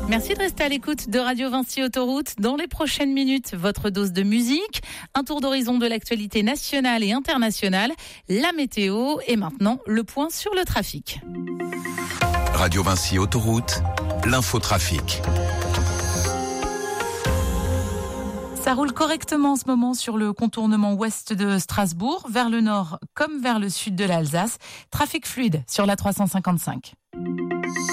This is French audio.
Merci de rester à l'écoute de Radio Vinci Autoroute. Dans les prochaines minutes, votre dose de musique, un tour d'horizon de l'actualité nationale et internationale, la météo et maintenant le point sur le trafic. Radio Vinci Autoroute, l'infotrafic. Ça roule correctement en ce moment sur le contournement ouest de Strasbourg, vers le nord comme vers le sud de l'Alsace. Trafic fluide sur la 355.